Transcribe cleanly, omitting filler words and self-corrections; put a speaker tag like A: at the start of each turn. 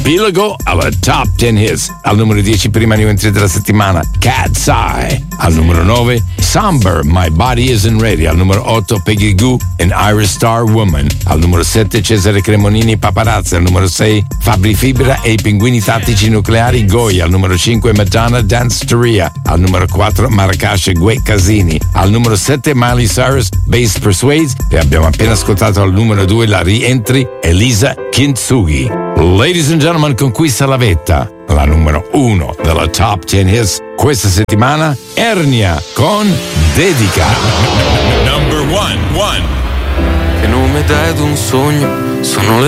A: riepilogo alla Top 10 Hits. Al numero 10, prima new entry della settimana, Cat's Eye. Al numero 9, Somber, My Body Isn't Ready. Al numero 8, Peggy Gou and Irish Star Woman. Al numero 7, Cesare Cremonini, Paparazzi. Al numero 6, Fabri Fibra e i Pinguini Tattici Nucleari, Goya. Al numero 5, Madonna, Dance Storia. Al numero 4, Marracash e Gue Casini. Al numero 7, Miley Cyrus, Bass Persuades. E abbiamo appena ascoltato al numero 2 la rientry Elisa Kintsugi. Ladies and gentlemen, conquista la vetta, la numero 1 della Top 10 Hits questa settimana, Ernia con Dedica.
B: Number one. Che nome dai ad un sogno? Sono le